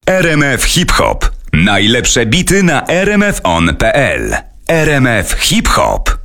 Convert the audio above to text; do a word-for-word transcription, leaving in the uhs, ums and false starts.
R M F Hip Hop. Najlepsze bity na r m f on kropka p l. R M F Hip Hop.